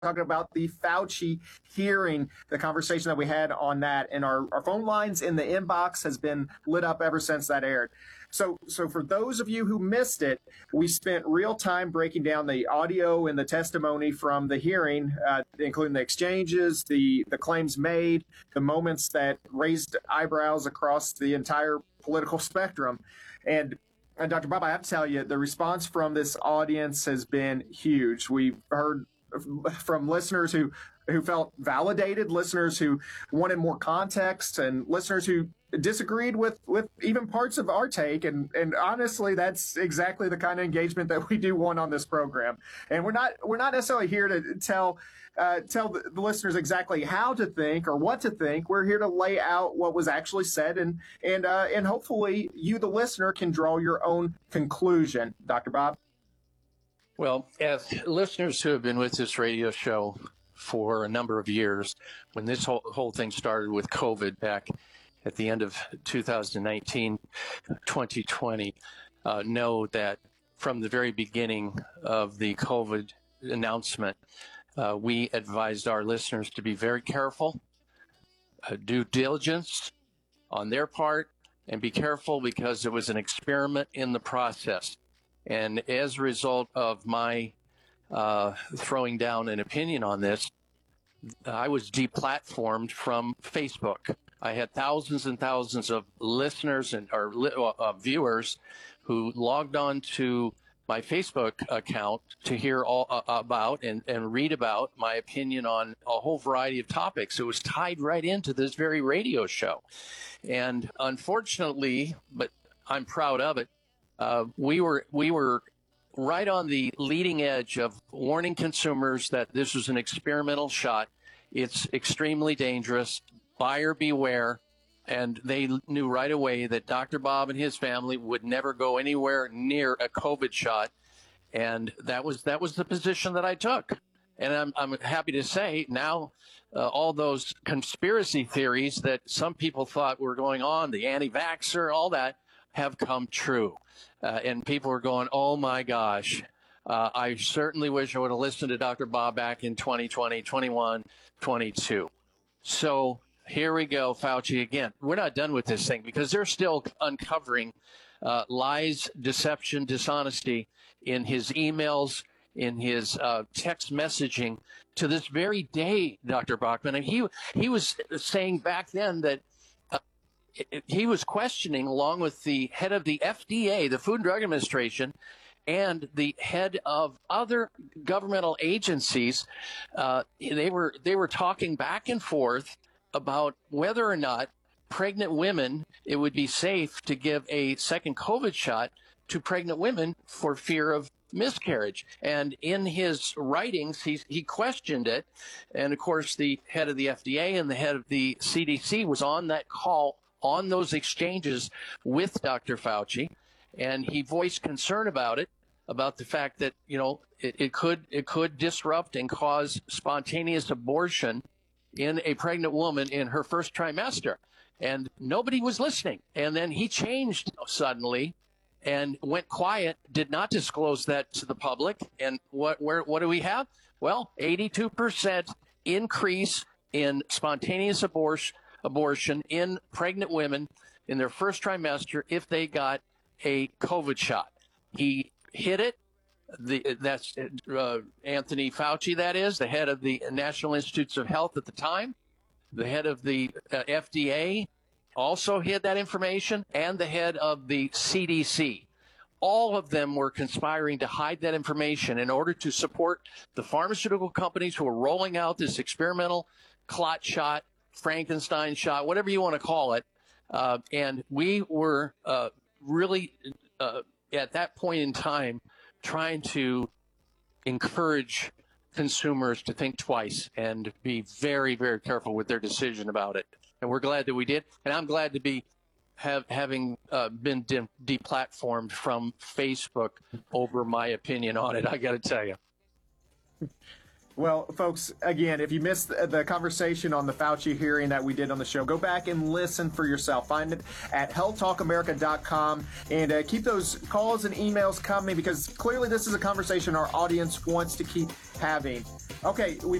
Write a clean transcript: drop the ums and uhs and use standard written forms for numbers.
talking about the Fauci hearing, the conversation that we had on that, and our phone lines in the inbox has been lit up ever since that aired. So for those of you who missed it, we spent real time breaking down the audio and the testimony from the hearing, including the exchanges, the claims made, the moments that raised eyebrows across the entire political spectrum. And Dr. Bob, I have to tell you, the response from this audience has been huge. We've heard from listeners who felt validated, listeners who wanted more context, and listeners who disagreed with even parts of our take. And honestly, that's exactly the kind of engagement that we do want on this program. And we're not necessarily here to tell the listeners exactly how to think or what to think. We're here to lay out what was actually said, and hopefully you, the listener, can draw your own conclusion. Dr. Bob? Well, as listeners who have been with this radio show for a number of years, when this whole thing started with COVID back at the end of 2019, 2020, know that from the very beginning of the COVID announcement, we advised our listeners to be very careful, due diligence on their part, and be careful because it was an experiment in the process. And as a result of my throwing down an opinion on this, I was deplatformed from Facebook. I had thousands and thousands of listeners or viewers who logged on to my Facebook account to hear all about and read about my opinion on a whole variety of topics. It was tied right into this very radio show. And unfortunately, but I'm proud of it, we were right on the leading edge of warning consumers that this was an experimental shot. It's extremely dangerous. Buyer beware. And they knew right away that Dr. Bob and his family would never go anywhere near a COVID shot. And that was the position that I took. And I'm happy to say now all those conspiracy theories that some people thought were going on, the anti-vaxxer, all that, have come true. And people are going, oh, my gosh, I certainly wish I would have listened to Dr. Bob back in 2020, 21, 22. So here we go, Fauci again. We're not done with this thing because they're still uncovering lies, deception, dishonesty in his emails, in his text messaging to this very day, Dr. Bachman. And he was saying back then that he was questioning, along with the head of the FDA, the Food and Drug Administration, and the head of other governmental agencies. They were talking back and forth about whether or not pregnant women, it would be safe to give a second COVID shot to pregnant women for fear of miscarriage. And in his writings, he questioned it. And of course, the head of the FDA and the head of the CDC was on that call, on those exchanges with Dr. Fauci. And he voiced concern about it, about the fact that, you know, it could disrupt and cause spontaneous abortion in a pregnant woman in her first trimester. And nobody was listening. And then he changed suddenly and went quiet, did not disclose that to the public. And what do we have? Well, 82% increase in spontaneous abortion in pregnant women in their first trimester if they got a COVID shot. He hit it. That's Anthony Fauci, that is, the head of the National Institutes of Health at the time. The head of the FDA also hid that information, and the head of the CDC. All of them were conspiring to hide that information in order to support the pharmaceutical companies who were rolling out this experimental clot shot, Frankenstein shot, whatever you want to call it. And we were really, at that point in time, trying to encourage consumers to think twice and be very, very careful with their decision about it. And we're glad that we did. And I'm glad to be having been deplatformed from Facebook over my opinion on it, I got to tell you. Well, folks, again, if you missed the conversation on the Fauci hearing that we did on the show, go back and listen for yourself. Find it at healthtalkamerica.com, and keep those calls and emails coming, because clearly this is a conversation our audience wants to keep having. Okay, we